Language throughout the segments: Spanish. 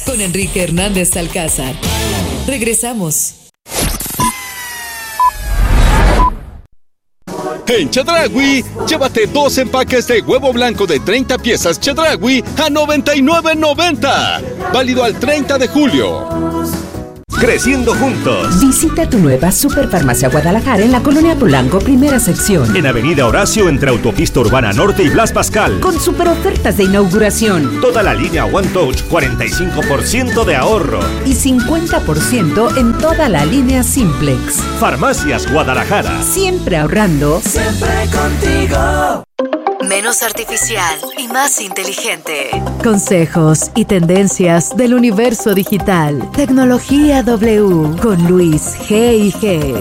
con Enrique Hernández Alcázar. Regresamos. En Chedraui, llévate 2 empaques de huevo blanco de 30 piezas Chedraui a $99.90. Válido al 30 de julio. Creciendo juntos. Visita tu nueva Superfarmacia Guadalajara en la Colonia Polanco, primera sección. En Avenida Horacio, entre Autopista Urbana Norte y Blas Pascal. Con super ofertas de inauguración. Toda la línea One Touch, 45% de ahorro. Y 50% en toda la línea Simplex. Farmacias Guadalajara. Siempre ahorrando. Siempre contigo. Menos artificial y más inteligente. Consejos y tendencias del universo digital. Tecnología W con Luis G&G.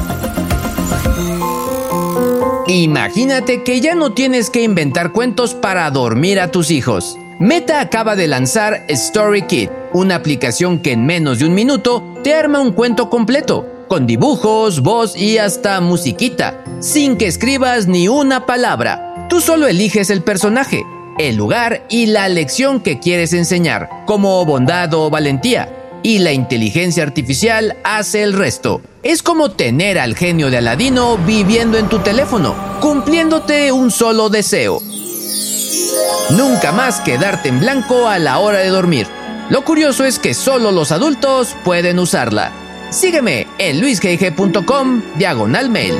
Imagínate que ya no tienes que inventar cuentos para dormir a tus hijos. Meta acaba de lanzar StoryKit, una aplicación que en menos de un minuto te arma un cuento completo, con dibujos, voz y hasta musiquita, sin que escribas ni una palabra. Tú solo eliges el personaje, el lugar y la lección que quieres enseñar, como bondad o valentía, y la inteligencia artificial hace el resto. Es como tener al genio de Aladino viviendo en tu teléfono, cumpliéndote un solo deseo. Nunca más quedarte en blanco a la hora de dormir. Lo curioso es que solo los adultos pueden usarla. Sígueme en luisgg.com/mail.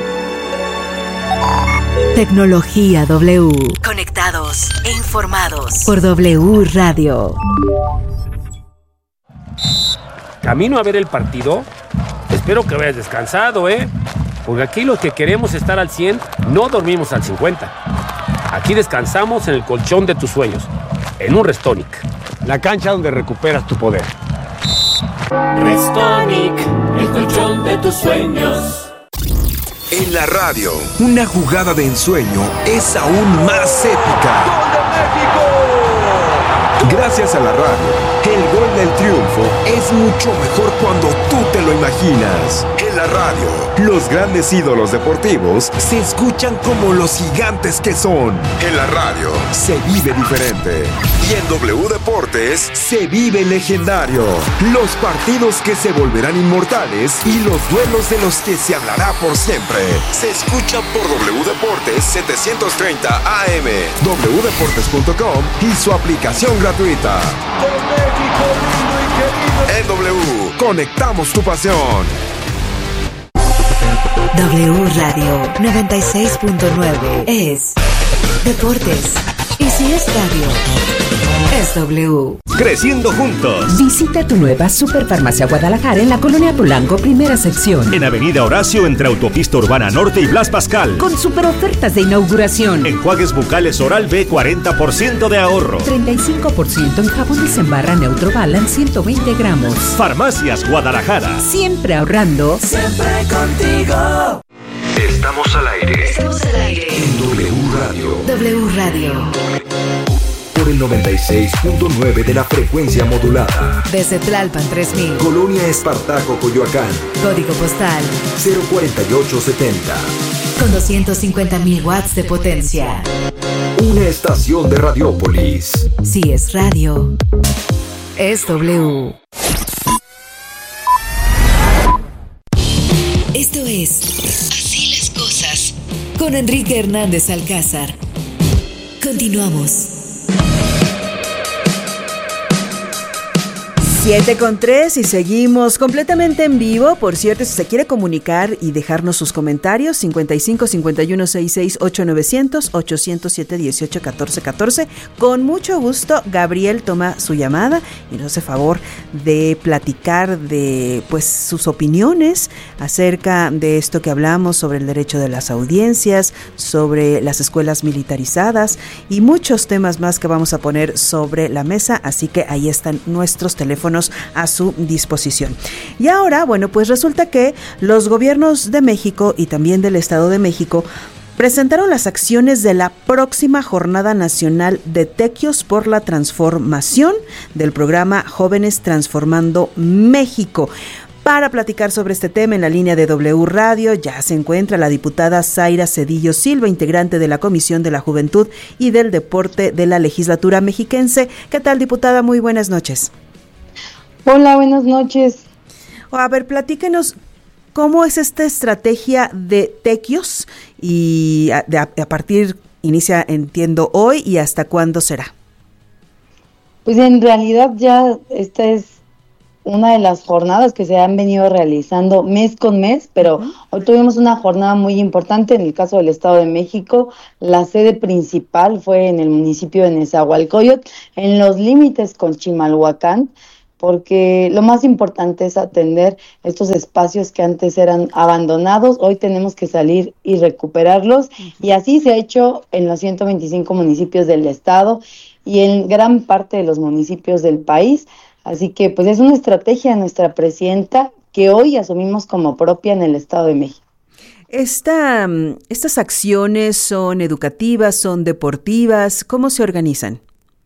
Tecnología W. Conectados e informados por W Radio. ¿Camino a ver el partido? Espero que vayas descansado, porque aquí los que queremos estar al 100 no dormimos al 50. Aquí descansamos en el colchón de tus sueños, en un Restonic, la cancha donde recuperas tu poder. Restonic, el colchón de tus sueños. En la radio, una jugada de ensueño es aún más épica. ¡Gol de México! Gracias a la radio, el gol del triunfo es mucho mejor cuando tú te lo imaginas. En la radio, los grandes ídolos deportivos se escuchan como los gigantes que son. En la radio, se vive diferente. Y en W Deportes, se vive legendario. Los partidos que se volverán inmortales y los duelos de los que se hablará por siempre. Se escucha por W Deportes 730 AM, wdeportes.com y su aplicación gratuita. ¡De México, lindo y querido! En W, conectamos tu pasión. W Radio 96.9 es Deportes. Y si es radio, es W. Creciendo juntos. Visita tu nueva Superfarmacia Guadalajara en la Colonia Polanco, primera sección. En Avenida Horacio, entre Autopista Urbana Norte y Blas Pascal. Con super ofertas de inauguración. Enjuagues bucales Oral B, 40% de ahorro. 35% en jabones en barra Neutro Balance, 120 gramos. Farmacias Guadalajara. Siempre ahorrando. Siempre contigo. Estamos al aire. Estamos al aire. En W Radio. W Radio. Por el 96.9 de la frecuencia modulada. Desde Tlalpan 3000. Colonia Espartaco, Coyoacán. Código postal 04870. con 250.000 watts de potencia. Una estación de Radiópolis. Si es radio, es W. Esto es Así las cosas con Enrique Hernández Alcázar. Continuamos. 7:03 y seguimos completamente en vivo. Por cierto, si se quiere comunicar y dejarnos sus comentarios, 55 51 66 8900 807 18 14 14. Con mucho gusto, Gabriel toma su llamada y nos hace favor de platicar de sus opiniones acerca de esto que hablamos sobre el derecho de las audiencias, sobre las escuelas militarizadas y muchos temas más que vamos a poner sobre la mesa. Así que ahí están nuestros teléfonos a su disposición. Y ahora, pues resulta que los gobiernos de México y también del Estado de México presentaron las acciones de la próxima Jornada Nacional de Tequios por la Transformación del programa Jóvenes Transformando México. Para platicar sobre este tema en la línea de W Radio ya se encuentra la diputada Zaira Cedillo Silva, integrante de la Comisión de la Juventud y del Deporte de la Legislatura Mexiquense. ¿Qué tal, diputada? Muy buenas noches. Hola, buenas noches. A ver, platíquenos, ¿cómo es esta estrategia de tequios? Y a partir, inicia, entiendo, hoy, ¿y hasta cuándo será? Pues en realidad ya esta es una de las jornadas que se han venido realizando mes con mes, pero hoy tuvimos una jornada muy importante en el caso del Estado de México. La sede principal fue en el municipio de Nezahualcóyotl, en los límites con Chimalhuacán, porque lo más importante es atender estos espacios que antes eran abandonados. Hoy tenemos que salir y recuperarlos, y así se ha hecho en los 125 municipios del estado y en gran parte de los municipios del país. Así que pues es una estrategia de nuestra presidenta que hoy asumimos como propia en el Estado de México. ¿Estas acciones son educativas, son deportivas? ¿Cómo se organizan?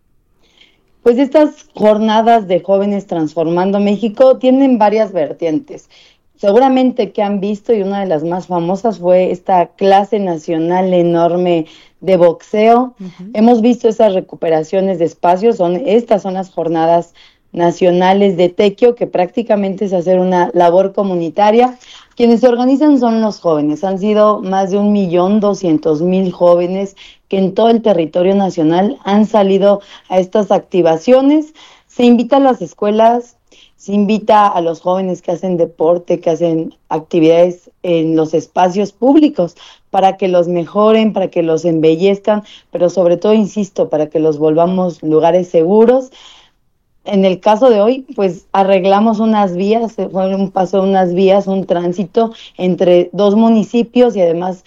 Pues estas jornadas de Jóvenes Transformando México tienen varias vertientes. Seguramente que han visto, y una de las más famosas fue esta clase nacional enorme de boxeo. Hemos visto esas recuperaciones de espacios, estas son las jornadas nacionales de tequio, que prácticamente es hacer una labor comunitaria. Quienes se organizan son los jóvenes. Han sido más de 1.200.000 jóvenes que en todo el territorio nacional han salido a estas activaciones. Se invita a las escuelas, se invita a los jóvenes que hacen deporte, que hacen actividades en los espacios públicos, para que los mejoren, para que los embellezcan, pero sobre todo, insisto, para que los volvamos lugares seguros. En el caso de hoy, pues arreglamos unas vías, fue un paso de unas vías, un tránsito entre dos municipios y además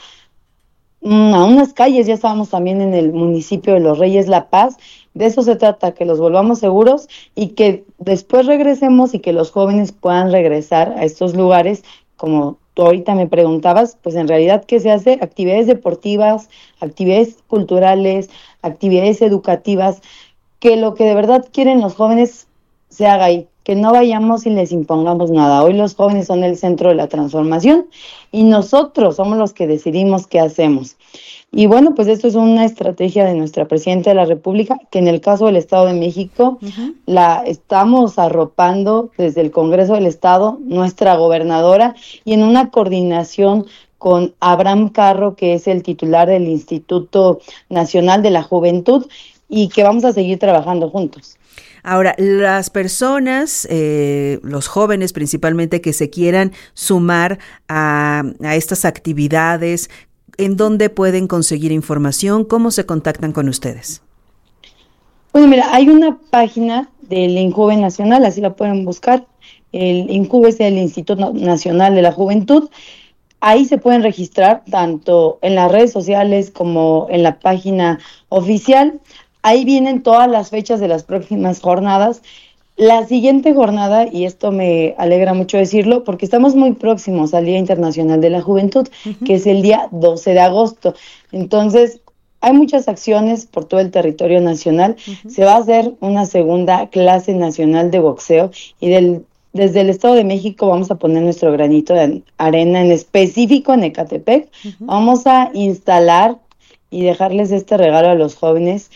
a unas calles. Ya estábamos también en el municipio de Los Reyes La Paz. De eso se trata, que los volvamos seguros y que después regresemos y que los jóvenes puedan regresar a estos lugares. Como tú ahorita me preguntabas, pues en realidad, ¿qué se hace? Actividades deportivas, actividades culturales, actividades educativas, que lo que de verdad quieren los jóvenes se haga ahí, que no vayamos y les impongamos nada. Hoy los jóvenes son el centro de la transformación y nosotros somos los que decidimos qué hacemos. Y bueno, pues esto es una estrategia de nuestra Presidenta de la República, que en el caso del Estado de México la estamos arropando desde el Congreso del Estado, nuestra gobernadora, y en una coordinación con Abraham Carro, que es el titular del Instituto Nacional de la Juventud, y que vamos a seguir trabajando juntos. Ahora, las personas, los jóvenes principalmente, que se quieran sumar a estas actividades, ¿en dónde pueden conseguir información? ¿Cómo se contactan con ustedes? Bueno, mira, hay una página del INJUVE Nacional, así la pueden buscar. El INJUVE es el Instituto Nacional de la Juventud. Ahí se pueden registrar tanto en las redes sociales como en la página oficial. Ahí vienen todas las fechas de las próximas jornadas. La siguiente jornada, y esto me alegra mucho decirlo, porque estamos muy próximos al Día Internacional de la Juventud, que es el día 12 de agosto. Entonces, hay muchas acciones por todo el territorio nacional. Se va a hacer una segunda clase nacional de boxeo y desde el Estado de México vamos a poner nuestro granito de arena, en específico en Ecatepec. Vamos a instalar y dejarles este regalo a los jóvenes: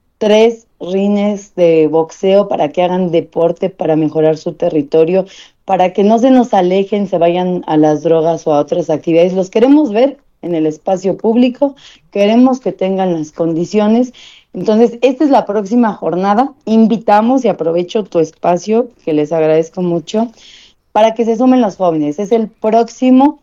3 rines de boxeo para que hagan deporte, para mejorar su territorio, para que no se nos alejen, se vayan a las drogas o a otras actividades. Los queremos ver en el espacio público, queremos que tengan las condiciones. Entonces, esta es la próxima jornada. Invitamos, y aprovecho tu espacio, que les agradezco mucho, para que se sumen los jóvenes. Es el próximo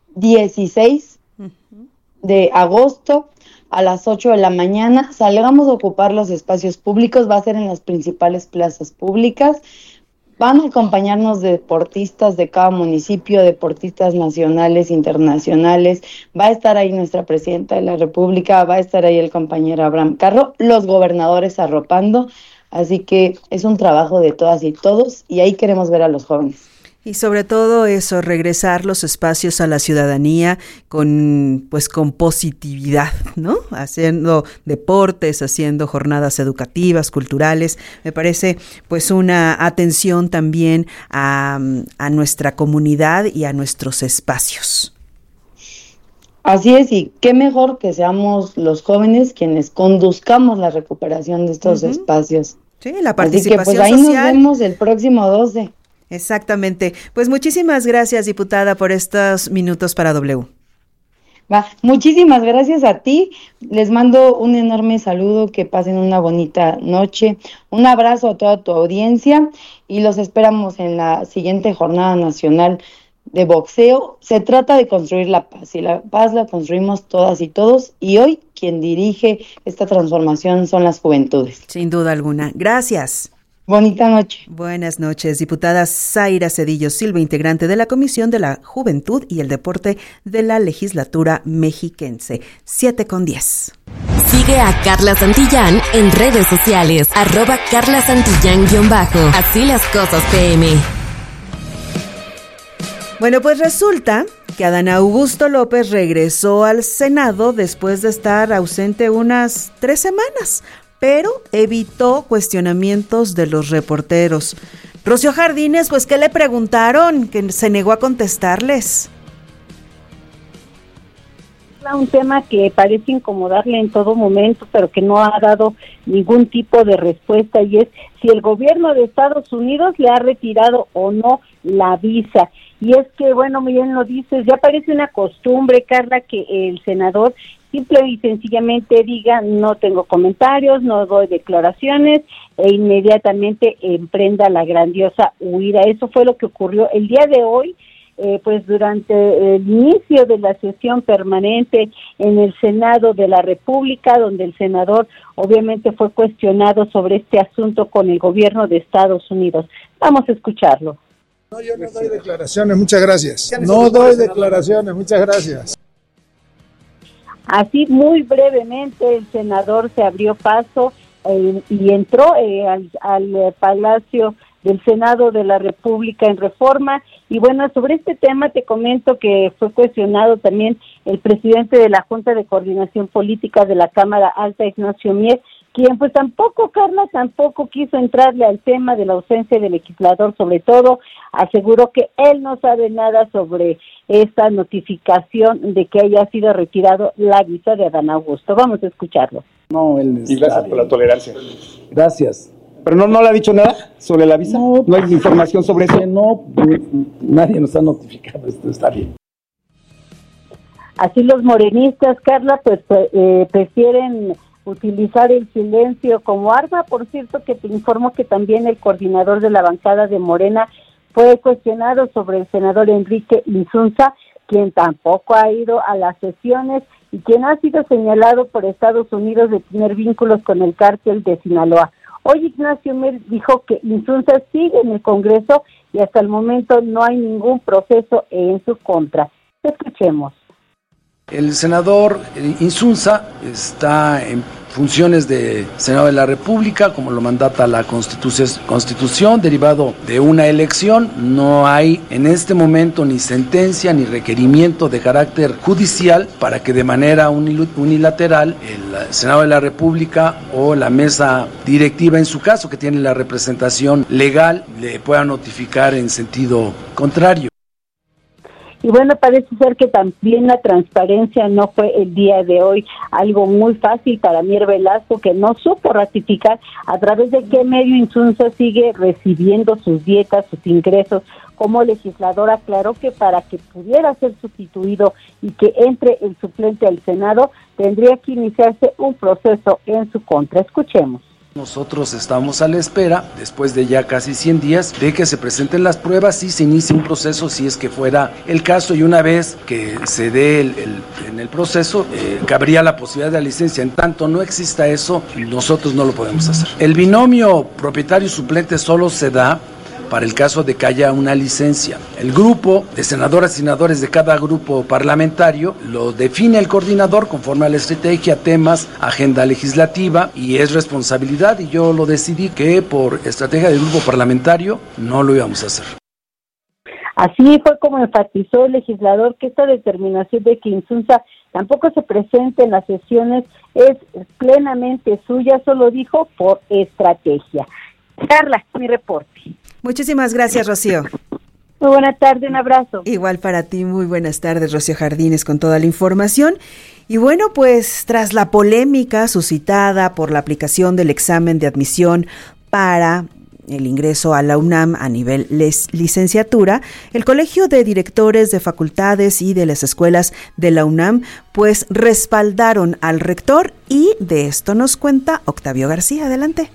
16 de agosto, a las 8 de la mañana, salgamos a ocupar los espacios públicos. Va a ser en las principales plazas públicas. Van a acompañarnos deportistas de cada municipio, deportistas nacionales, internacionales. Va a estar ahí nuestra Presidenta de la República, va a estar ahí el compañero Abraham Carro, los gobernadores arropando. Así que es un trabajo de todas y todos, y ahí queremos ver a los jóvenes. Y sobre todo eso, regresar los espacios a la ciudadanía con positividad, ¿no? Haciendo deportes, haciendo jornadas educativas, culturales. Me parece pues una atención también a nuestra comunidad y a nuestros espacios. Así es, y qué mejor que seamos los jóvenes quienes conduzcamos la recuperación de estos espacios. Sí, la participación Así que, pues, ahí social. nos vemos el próximo 12. Exactamente. Pues muchísimas gracias, diputada, por estos minutos para W. Muchísimas gracias a ti. Les mando un enorme saludo, que pasen una bonita noche. Un abrazo a toda tu audiencia y los esperamos en la siguiente Jornada Nacional de Boxeo. Se trata de construir la paz, y la paz la construimos todas y todos, y hoy quien dirige esta transformación son las juventudes. Sin duda alguna. Gracias. Bonita noche. Buenas noches, diputada Zaira Cedillo Silva, integrante de la Comisión de la Juventud y el Deporte de la Legislatura Mexiquense. 7:10. Sigue a Carla Santillán en redes sociales, @Carla Santillán_. Así las cosas PM. Bueno, pues resulta que Adán Augusto López regresó al Senado después de estar ausente unas 3 semanas, pero evitó cuestionamientos de los reporteros. Rocío Jardines, pues, ¿qué le preguntaron? Que se negó a contestarles. Un tema que parece incomodarle en todo momento, pero que no ha dado ningún tipo de respuesta, y es si el gobierno de Estados Unidos le ha retirado o no la visa. Y es que, bueno, bien lo dices, ya parece una costumbre, Carla, que el senador simple y sencillamente diga: no tengo comentarios, no doy declaraciones, e inmediatamente emprenda la grandiosa huida. Eso fue lo que ocurrió el día de hoy, pues durante el inicio de la sesión permanente en el Senado de la República, donde el senador obviamente fue cuestionado sobre este asunto con el gobierno de Estados Unidos. Vamos a escucharlo. No, yo no doy declaraciones, muchas gracias. No doy declaraciones, muchas gracias. Así, muy brevemente, el senador se abrió paso y entró al Palacio del Senado de la República en Reforma. Y bueno, sobre este tema te comento que fue cuestionado también el presidente de la Junta de Coordinación Política de la Cámara Alta, Ignacio Mier, quien pues tampoco quiso entrarle al tema de la ausencia del legislador. Sobre todo aseguró que él no sabe nada sobre esta notificación de que haya sido retirado la visa de Adán Augusto. Vamos a escucharlo. No, él y gracias por la tolerancia. Gracias. ¿Pero no le ha dicho nada sobre la visa? ¿No hay información sobre eso? No, nadie nos ha notificado, esto está bien. Así los morenistas, Carla, pues prefieren utilizar el silencio como arma. Por cierto, que te informo que también el coordinador de la bancada de Morena fue cuestionado sobre el senador Enrique Insunza, quien tampoco ha ido a las sesiones y quien ha sido señalado por Estados Unidos de tener vínculos con el cártel de Sinaloa. Hoy Ignacio Mier dijo que Insunza sigue en el Congreso y hasta el momento no hay ningún proceso en su contra. Escuchemos. El senador Insunza está en funciones de Senado de la República, como lo mandata la Constitución, derivado de una elección. No hay en este momento ni sentencia ni requerimiento de carácter judicial para que de manera unilateral el Senado de la República o la mesa directiva, en su caso, que tiene la representación legal, le pueda notificar en sentido contrario. Y bueno, parece ser que también la transparencia no fue el día de hoy algo muy fácil para Mier Velasco, que no supo ratificar a través de qué medio Insunza sigue recibiendo sus dietas, sus ingresos. Como legislador aclaró que para que pudiera ser sustituido y que entre el suplente al Senado, tendría que iniciarse un proceso en su contra. Escuchemos. Nosotros estamos a la espera, después de ya casi 100 días, de que se presenten las pruebas y se inicie un proceso, si es que fuera el caso, y una vez que se dé en el proceso, cabría la posibilidad de la licencia. En tanto no exista eso, nosotros no lo podemos hacer. El binomio propietario-suplente solo se da para el caso de que haya una licencia. El grupo de senadoras y senadores de cada grupo parlamentario lo define el coordinador conforme a la estrategia, temas, agenda legislativa, y es responsabilidad, y yo lo decidí que por estrategia del grupo parlamentario no lo íbamos a hacer. Así fue como enfatizó el legislador que esta determinación de que Insunza tampoco se presente en las sesiones es plenamente suya, solo dijo por estrategia. Carla, mi reporte. Muchísimas gracias, Rocío. Muy buena tarde, un abrazo. Igual para ti, muy buenas tardes, Rocío Jardines, con toda la información. Y bueno, pues tras la polémica suscitada por la aplicación del examen de admisión para el ingreso a la UNAM a nivel licenciatura, el Colegio de Directores de Facultades y de las Escuelas de la UNAM pues respaldaron al rector, y de esto nos cuenta Octavio García. Adelante.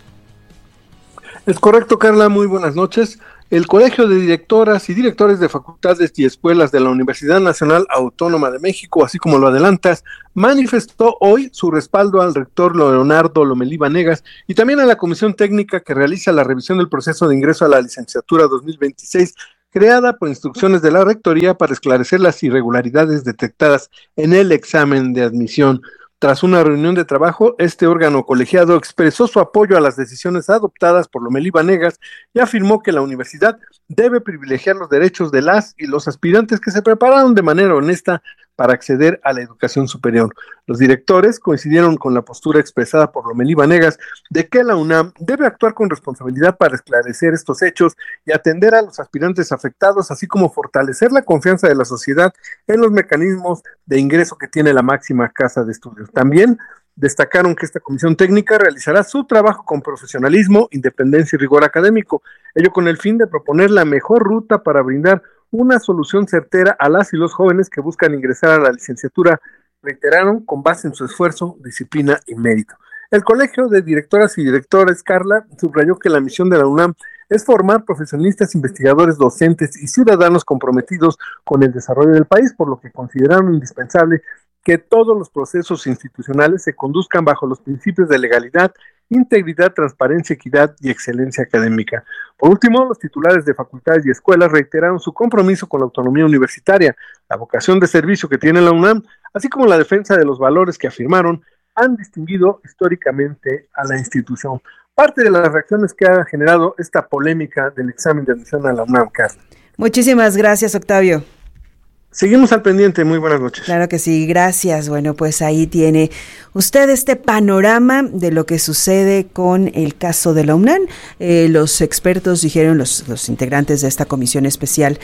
Es correcto, Carla, muy buenas noches. El Colegio de Directoras y Directores de Facultades y Escuelas de la Universidad Nacional Autónoma de México, así como lo adelantas, manifestó hoy su respaldo al rector Leonardo Lomelí Vanegas y también a la Comisión Técnica que realiza la revisión del proceso de ingreso a la licenciatura 2026, creada por instrucciones de la Rectoría para esclarecer las irregularidades detectadas en el examen de admisión. Tras una reunión de trabajo, este órgano colegiado expresó su apoyo a las decisiones adoptadas por Lomelí Vanegas y afirmó que la universidad debe privilegiar los derechos de las y los aspirantes que se prepararon de manera honesta para acceder a la educación superior. Los directores coincidieron con la postura expresada por Lomelí Vanegas de que la UNAM debe actuar con responsabilidad para esclarecer estos hechos y atender a los aspirantes afectados, así como fortalecer la confianza de la sociedad en los mecanismos de ingreso que tiene la máxima casa de estudios. También destacaron que esta comisión técnica realizará su trabajo con profesionalismo, independencia y rigor académico, ello con el fin de proponer la mejor ruta para brindar una solución certera a las y los jóvenes que buscan ingresar a la licenciatura, reiteraron, con base en su esfuerzo, disciplina y mérito. El Colegio de Directoras y Directores, Carla, subrayó que la misión de la UNAM es formar profesionistas, investigadores, docentes y ciudadanos comprometidos con el desarrollo del país, por lo que consideraron indispensable que todos los procesos institucionales se conduzcan bajo los principios de legalidad, integridad, transparencia, equidad y excelencia académica. Por último, los titulares de facultades y escuelas reiteraron su compromiso con la autonomía universitaria, la vocación de servicio que tiene la UNAM, así como la defensa de los valores que afirmaron han distinguido históricamente a la institución. Parte de las reacciones que ha generado esta polémica del examen de admisión a la UNAM, Carla. Muchísimas gracias, Octavio. Seguimos al pendiente, muy buenas noches. Claro que sí, gracias. Bueno, pues ahí tiene usted este panorama de lo que sucede con el caso de la UNAM. Los expertos dijeron, los integrantes de esta comisión especial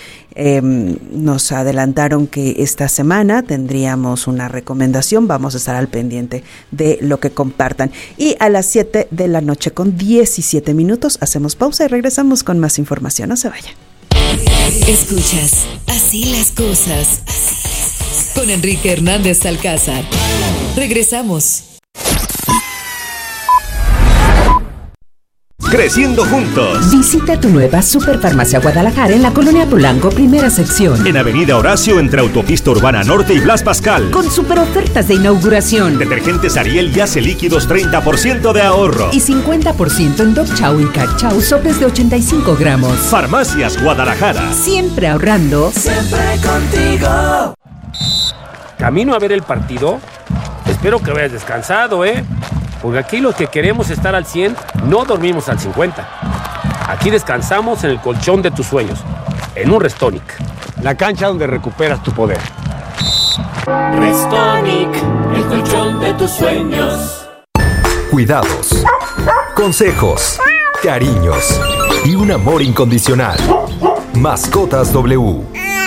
nos adelantaron que esta semana tendríamos una recomendación. Vamos a estar al pendiente de lo que compartan. Y a las 7 de la noche con 17 minutos hacemos pausa y regresamos con más información. No se vayan. Escuchas Así las cosas con Enrique Hernández Alcázar. Regresamos. Creciendo juntos. Visita tu nueva Superfarmacia Guadalajara en la Colonia Polanco, primera sección. En Avenida Horacio, entre Autopista Urbana Norte y Blas Pascal. Con super ofertas de inauguración. Detergentes Ariel y Ace líquidos 30% de ahorro. Y 50% en Dog Chow y Cat Chow, sopes de 85 gramos. Farmacias Guadalajara. Siempre ahorrando. Siempre contigo. Camino a ver el partido. Espero que vayas descansado, porque aquí los que queremos estar al 100 no dormimos al 50. Aquí descansamos en el colchón de tus sueños, en un Restonic. La cancha donde recuperas tu poder. Restonic, el colchón de tus sueños. Cuidados, consejos, cariños y un amor incondicional. Mascotas W.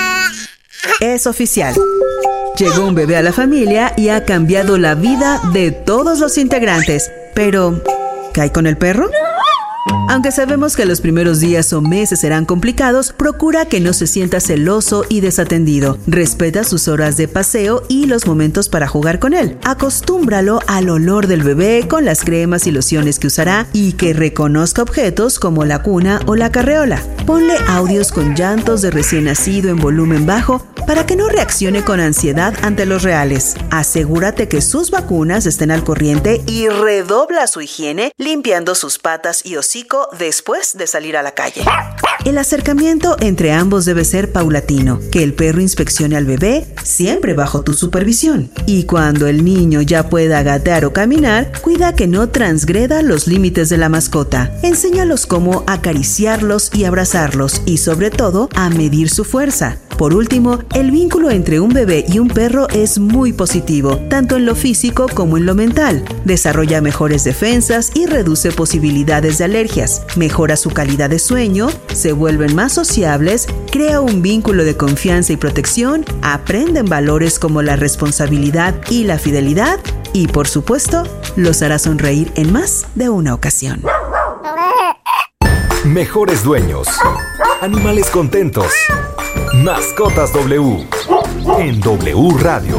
Es oficial. Llegó un bebé a la familia y ha cambiado la vida de todos los integrantes. Pero, ¿qué hay con el perro? Aunque sabemos que los primeros días o meses serán complicados, procura que no se sienta celoso y desatendido. Respeta sus horas de paseo y los momentos para jugar con él. Acostúmbralo al olor del bebé con las cremas y lociones que usará y que reconozca objetos como la cuna o la carreola. Ponle audios con llantos de recién nacido en volumen bajo para que no reaccione con ansiedad ante los reales. Asegúrate que sus vacunas estén al corriente y redobla su higiene limpiando sus patas y hocico después de salir a la calle. El acercamiento entre ambos debe ser paulatino, que el perro inspeccione al bebé siempre bajo tu supervisión. Y cuando el niño ya pueda gatear o caminar, cuida que no transgreda los límites de la mascota. Enséñalos cómo acariciarlos y abrazarlos y sobre todo a medir su fuerza. Por último, el vínculo entre un bebé y un perro es muy positivo, tanto en lo físico como en lo mental. Desarrolla mejores defensas y reduce posibilidades de alergias. Mejora su calidad de sueño, se vuelven más sociables, crea un vínculo de confianza y protección, aprenden valores como la responsabilidad y la fidelidad y, por supuesto, los hará sonreír en más de una ocasión. Mejores dueños. Animales contentos. Mascotas W. En W Radio.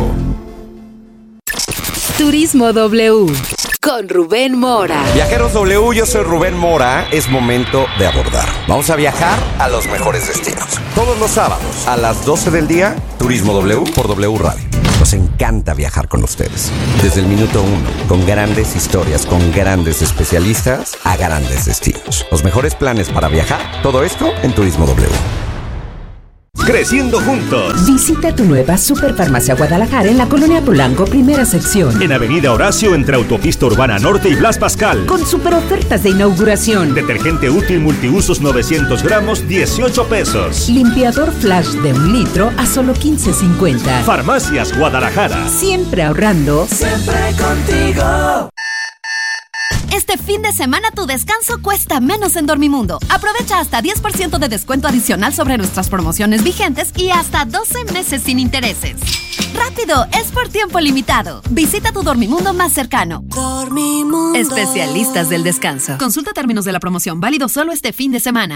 Turismo W. Con Rubén Mora. Viajeros W, yo soy Rubén Mora. Es momento de abordar. Vamos a viajar a los mejores destinos. Todos los sábados a las 12 del día, Turismo W por W Radio. Nos encanta viajar con ustedes. Desde el minuto 1, con grandes historias, con grandes especialistas a grandes destinos. Los mejores planes para viajar, todo esto en Turismo W. Creciendo juntos. Visita tu nueva Superfarmacia Guadalajara en la Colonia Polanco, primera sección. En Avenida Horacio, entre Autopista Urbana Norte y Blas Pascal. Con super ofertas de inauguración. Detergente útil multiusos 900 gramos, 18 pesos. Limpiador Flash de 1 litro a solo 15.50. Farmacias Guadalajara. Siempre ahorrando. Siempre contigo. Este fin de semana tu descanso cuesta menos en Dormimundo. Aprovecha hasta 10% de descuento adicional sobre nuestras promociones vigentes y hasta 12 meses sin intereses. ¡Rápido! Es por tiempo limitado. Visita tu Dormimundo más cercano. Dormimundo. Especialistas del descanso. Consulta términos de la promoción. Válido solo este fin de semana.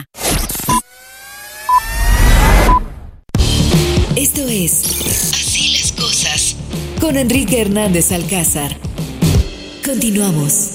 Esto es Así las cosas con Enrique Hernández Alcázar. Continuamos.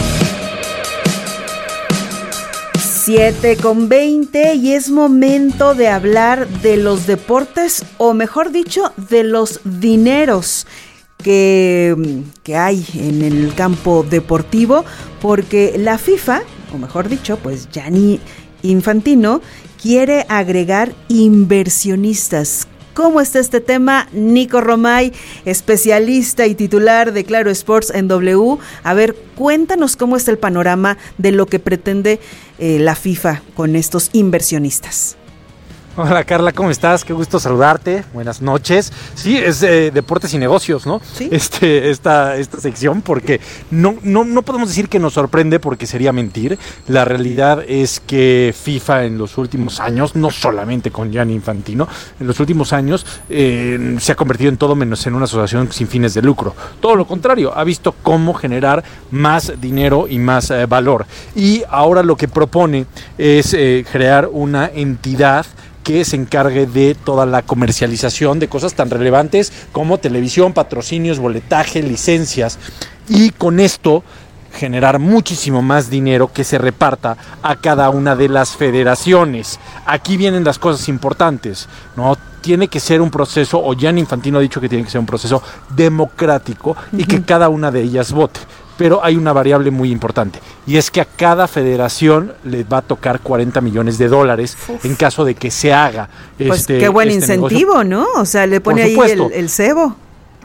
7:20 y es momento de hablar de los deportes, o mejor dicho, de los dineros que hay en el campo deportivo, porque la FIFA, o mejor dicho, pues Gianni Infantino, quiere agregar inversionistas. ¿Cómo está este tema? Nico Romay, especialista y titular de Claro Sports en W. A ver, cuéntanos cómo está el panorama de lo que pretende la FIFA con estos inversionistas. Hola Carla, ¿cómo estás? Qué gusto saludarte. Buenas noches. Sí, es deportes y negocios, ¿no? ¿Sí? Esta sección, porque no podemos decir que nos sorprende, porque sería mentir. La realidad es que FIFA en los últimos años, no solamente con Gianni Infantino, en los últimos años se ha convertido en todo menos en una asociación sin fines de lucro. Todo lo contrario, ha visto cómo generar más dinero y más valor. Y ahora lo que propone es crear una entidad que se encargue de toda la comercialización de cosas tan relevantes como televisión, patrocinios, boletaje, licencias, y con esto generar muchísimo más dinero que se reparta a cada una de las federaciones. Aquí vienen las cosas importantes, ¿no? Tiene que ser un proceso, o Gianni Infantino ha dicho que tiene que ser un proceso democrático y que cada una de ellas vote. Pero hay una variable muy importante, y es que a cada federación le va a tocar $40 millones en caso de que se haga pues qué buen incentivo, negocio, ¿no? O sea, le pone ahí el cebo.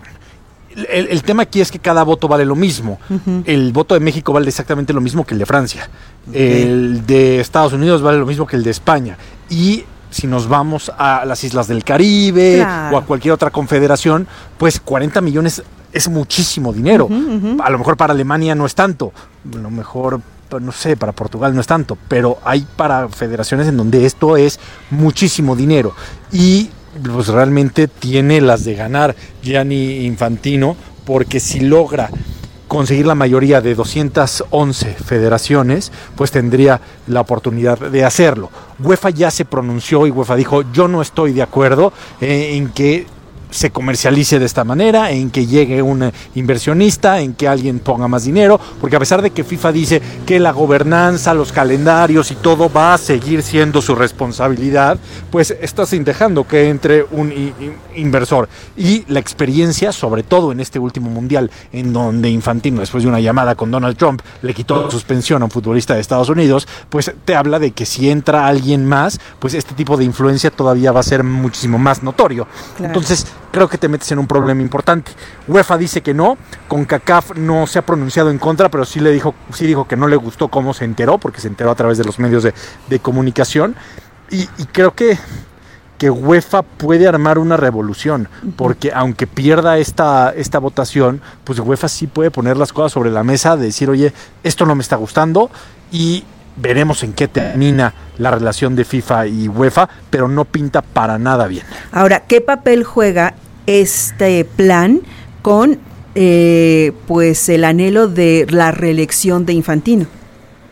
El tema aquí es que cada voto vale lo mismo. El voto de México vale exactamente lo mismo que el de Francia. El de Estados Unidos vale lo mismo que el de España. Y si nos vamos a las islas del Caribe, o a cualquier otra confederación, pues 40 millones es muchísimo dinero. A lo mejor para Alemania no es tanto, a lo mejor, no sé, para Portugal no es tanto, pero hay para federaciones en donde esto es muchísimo dinero. Y pues realmente tiene las de ganar Gianni Infantino, porque si logra conseguir la mayoría de 211 federaciones, pues tendría la oportunidad de hacerlo. UEFA ya se pronunció y UEFA dijo: yo no estoy de acuerdo en que se comercialice de esta manera, en que llegue un inversionista, en que alguien ponga más dinero, porque a pesar de que FIFA dice que la gobernanza, los calendarios y todo va a seguir siendo su responsabilidad, pues está sin dejando que entre un inversor. Y la experiencia, sobre todo en este último mundial, en donde Infantino, después de una llamada con Donald Trump, le quitó la suspensión a un futbolista de Estados Unidos, pues te habla de que si entra alguien más, pues este tipo de influencia todavía va a ser muchísimo más notorio. Claro. Entonces, creo que te metes en un problema importante. UEFA dice que no, CONCACAF no se ha pronunciado en contra, pero sí dijo que no le gustó cómo se enteró, porque se enteró a través de los medios de comunicación, y creo que UEFA puede armar una revolución, porque aunque pierda esta votación, pues UEFA sí puede poner las cosas sobre la mesa, de decir: oye, esto no me está gustando, y veremos en qué termina la relación de FIFA y UEFA, pero no pinta para nada bien. Ahora, ¿qué papel juega este plan con pues el anhelo de la reelección de Infantino?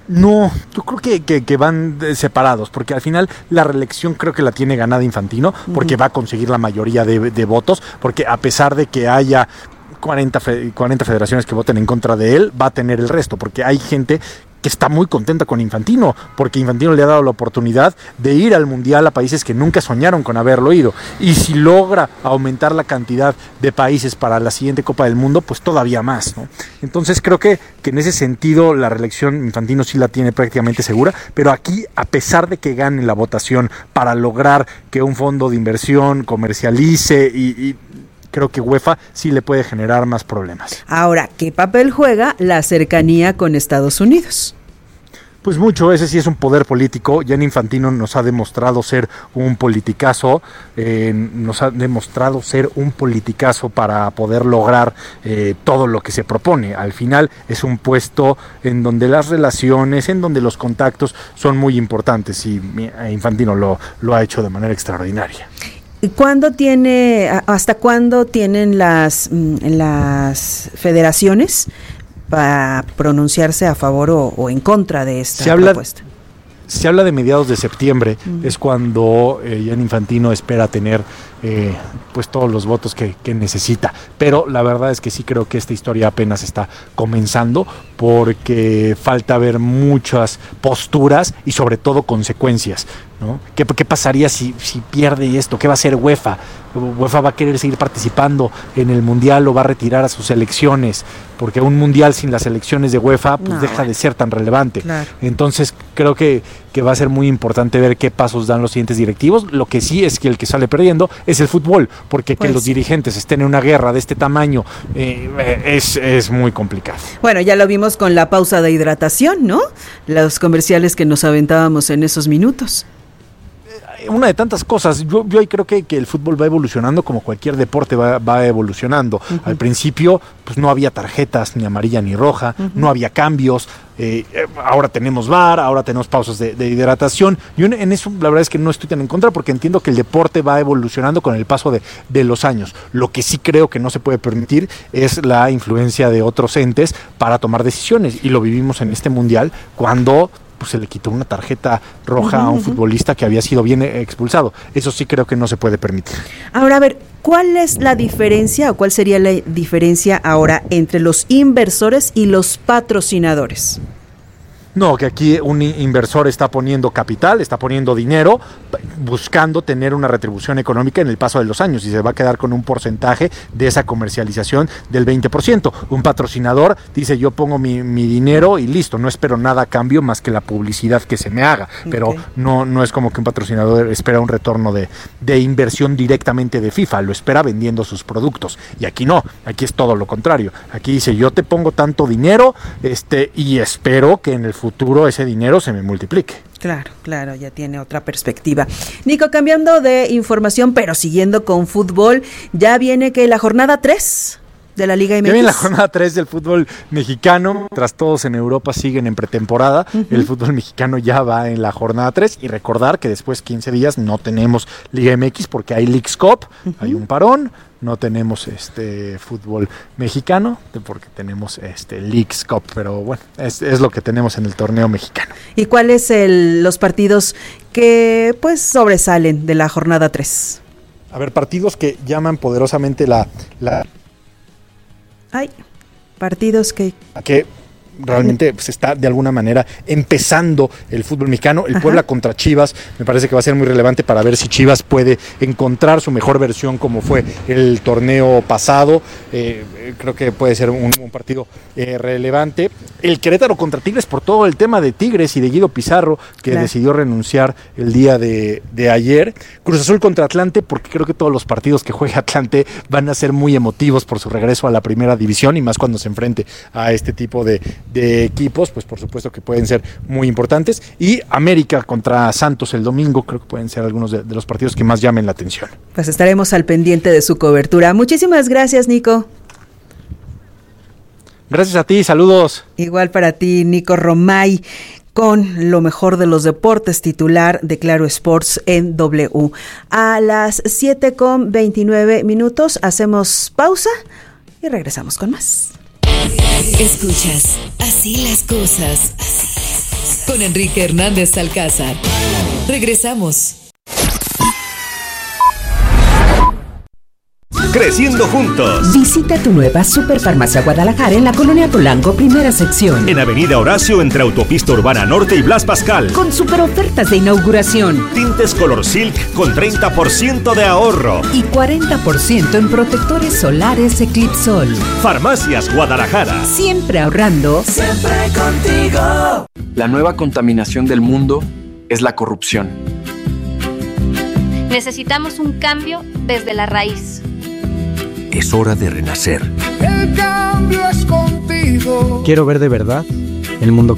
No, yo creo que van separados, porque al final la reelección creo que la tiene ganada Infantino, porque va a conseguir la mayoría de votos, porque a pesar de que haya 40 federaciones que voten en contra de él, va a tener el resto, porque hay gente que está muy contenta con Infantino, porque Infantino le ha dado la oportunidad de ir al Mundial a países que nunca soñaron con haberlo ido, y si logra aumentar la cantidad de países para la siguiente Copa del Mundo, pues todavía más, ¿no? Entonces creo que en ese sentido la reelección Infantino sí la tiene prácticamente segura, pero aquí, a pesar de que gane la votación para lograr que un fondo de inversión comercialice y creo que UEFA sí le puede generar más problemas. Ahora, ¿qué papel juega la cercanía con Estados Unidos? Pues mucho, ese sí es un poder político. Gianni Infantino nos ha demostrado ser un politicazo, para poder lograr todo lo que se propone. Al final es un puesto en donde las relaciones, en donde los contactos son muy importantes, y Infantino lo ha hecho de manera extraordinaria. ¿Hasta cuándo tienen las federaciones para pronunciarse a favor o en contra de esta propuesta? Se habla de mediados de septiembre, es cuando Gianni Infantino espera tener pues todos los votos que necesita, pero la verdad es que sí creo que esta historia apenas está comenzando, porque falta ver muchas posturas y sobre todo consecuencias, ¿no? ¿Qué pasaría si pierde esto? ¿Qué va a hacer UEFA? UEFA va a querer seguir participando en el Mundial o va a retirar a sus selecciones, porque un Mundial sin las selecciones de UEFA pues deja de ser tan relevante. Claro. Entonces creo que va a ser muy importante ver qué pasos dan los siguientes directivos. Lo que sí es que el que sale perdiendo es el fútbol, porque que los dirigentes estén en una guerra de este tamaño es muy complicado. Bueno, ya lo vimos con la pausa de hidratación, ¿no? Los comerciales que nos aventábamos en esos minutos. Una de tantas cosas. Yo ahí creo que el fútbol va evolucionando como cualquier deporte va evolucionando. Uh-huh. Al principio pues no había tarjetas ni amarilla ni roja, no había cambios. Ahora tenemos VAR, ahora tenemos pausas de hidratación. Yo en eso la verdad es que no estoy tan en contra, porque entiendo que el deporte va evolucionando con el paso de los años. Lo que sí creo que no se puede permitir es la influencia de otros entes para tomar decisiones, y lo vivimos en este Mundial cuando pues se le quitó una tarjeta roja a un futbolista que había sido bien expulsado. Eso sí creo que no se puede permitir. Ahora, a ver, ¿cuál es la diferencia o cuál sería la diferencia ahora entre los inversores y los patrocinadores? No, que aquí un inversor está poniendo capital, está poniendo dinero, buscando tener una retribución económica en el paso de los años, y se va a quedar con un porcentaje de esa comercialización del 20%. Un patrocinador dice: yo pongo mi dinero y listo, no espero nada a cambio más que la publicidad que se me haga. Pero no es como que un patrocinador espera un retorno de inversión directamente de FIFA, lo espera vendiendo sus productos. Y aquí no, aquí es todo lo contrario. Aquí dice: yo te pongo tanto dinero y espero que en el futuro ese dinero se me multiplique. Claro, ya tiene otra perspectiva. Nico, cambiando de información, pero siguiendo con fútbol, ya viene que la jornada 3 de la Liga MX. Ya viene la jornada 3 del fútbol mexicano. Tras todos en Europa siguen en pretemporada, el fútbol mexicano ya va en la jornada 3, y recordar que después 15 días no tenemos Liga MX porque hay Leagues Cup, hay un parón. No tenemos fútbol mexicano porque tenemos Leagues Cup, pero bueno, es lo que tenemos en el torneo mexicano. ¿Y cuáles los partidos que pues sobresalen de la jornada 3? A ver, partidos que llaman poderosamente partidos que realmente pues está de alguna manera empezando el fútbol mexicano. El Puebla contra Chivas me parece que va a ser muy relevante para ver si Chivas puede encontrar su mejor versión como fue el torneo pasado. Creo que puede ser un partido relevante. El Querétaro contra Tigres, por todo el tema de Tigres y de Guido Pizarro, que decidió renunciar el día de ayer. Cruz Azul contra Atlante, porque creo que todos los partidos que juega Atlante van a ser muy emotivos por su regreso a la primera división, y más cuando se enfrente a este tipo de equipos, pues por supuesto que pueden ser muy importantes. Y América contra Santos el domingo, creo que pueden ser algunos de los partidos que más llamen la atención. Pues estaremos al pendiente de su cobertura. Muchísimas gracias, Nico. Gracias a ti, saludos. Igual para ti, Nico Romay, con lo mejor de los deportes, titular de Claro Sports en W. A las 7:29 hacemos pausa y regresamos con más. Escuchas Así las cosas. con Enrique Hernández Alcázar. Regresamos. Creciendo juntos. Visita tu nueva Superfarmacia Guadalajara en la Colonia Polanco, primera sección. En Avenida Horacio, entre Autopista Urbana Norte y Blas Pascal. Con super ofertas de inauguración. Tintes Color Silk con 30% de ahorro. Y 40% en protectores solares Eclipsol. Farmacias Guadalajara. Siempre ahorrando. Siempre contigo. La nueva contaminación del mundo es la corrupción. Necesitamos un cambio desde la raíz. Es hora de renacer. El cambio es contigo. Quiero ver de verdad el mundo